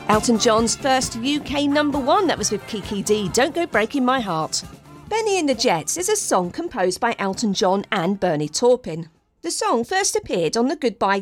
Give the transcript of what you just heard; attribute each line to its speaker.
Speaker 1: Elton John's first UK number one, that was with Kiki Dee, Don't Go Breaking My Heart. Benny and the Jets is a song composed by Elton John and Bernie Taupin. The song first appeared on the Goodbye